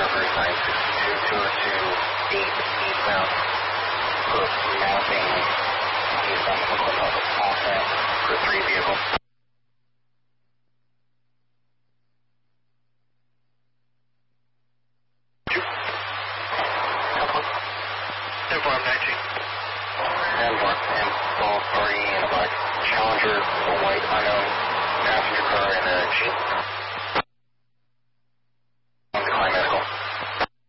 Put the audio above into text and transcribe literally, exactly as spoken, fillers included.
Surfers nine six two, two oh two, eight eastbound. For mapping eastbound Brooklyn North off ramp for three vehicles. Inform nineteen. Inform, Inform three in a black Challenger, a white unknown passenger car, and a Jeep.